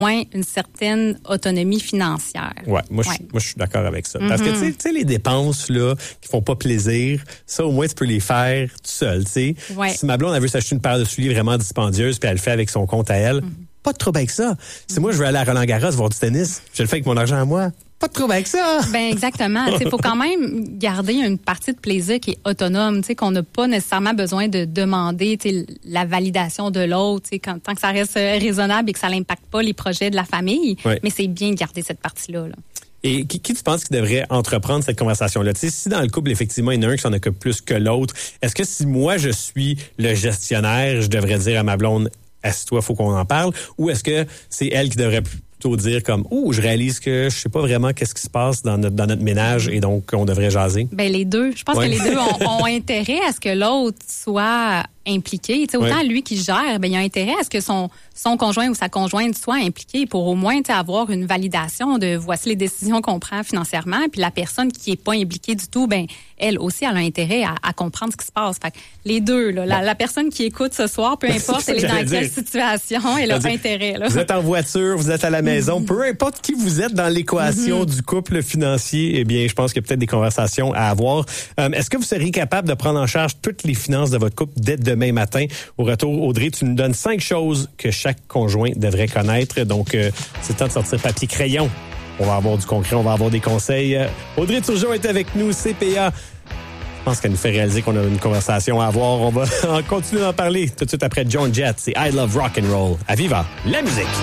une certaine autonomie financière. Ouais, moi je suis d'accord avec ça. Parce que tu sais les dépenses là qui font pas plaisir, ça au moins tu peux les faire tout seul, tu sais. Ouais. Si ma blonde elle veut s'acheter une paire de souliers vraiment dispendieuse puis elle le fait avec son compte à elle, pas de trouble avec ça. Si moi je veux aller à Roland-Garros voir du tennis, je le fais avec mon argent à moi. Pas de trouble avec ça. Ben exactement. Il faut quand même garder une partie de plaisir qui est autonome, qu'on n'a pas nécessairement besoin de demander la validation de l'autre, tant que ça reste raisonnable et que ça n'impacte pas les projets de la famille. Ouais. Mais c'est bien de garder cette partie-là. Là. Et qui tu penses qui devrait entreprendre cette conversation-là? Tu sais, si dans le couple, effectivement, il y en a un qui s'en occupe plus que l'autre, est-ce que si moi, je suis le gestionnaire, je devrais dire à ma blonde, assieds-toi, faut qu'on en parle? Ou est-ce que c'est elle qui devrait plutôt dire comme, je réalise que je sais pas vraiment qu'est-ce qui se passe dans notre ménage et donc on devrait jaser? Ben les deux. Je pense que les deux ont intérêt à ce que l'autre soit impliqué. Autant lui qui gère, il a intérêt à ce que son conjoint ou sa conjointe soit impliqué pour au moins avoir une validation de voici les décisions qu'on prend financièrement. Puis la personne qui est pas impliquée du tout, elle aussi elle a intérêt à comprendre ce qui se passe. Fait que les deux, là, la personne qui écoute ce soir, peu importe elle est dans quelle situation, elle a intérêt. Là. Vous êtes en voiture, vous êtes à la maison, peu importe qui vous êtes dans l'équation du couple financier, eh bien, je pense qu'il y a peut-être des conversations à avoir. Est-ce que vous seriez capable de prendre en charge toutes les finances de votre couple dès demain matin? Au retour, Audrey, tu nous donnes 5 choses que chaque conjoint devrait connaître. Donc, c'est le temps de sortir papier-crayon. On va avoir du concret, on va avoir des conseils. Audrey Turgeon est avec nous, CPA. Je pense qu'elle nous fait réaliser qu'on a une conversation à avoir. On va en continuer d'en parler tout de suite après Joan Jett. C'est I Love Rock and Roll. À Viva, la musique!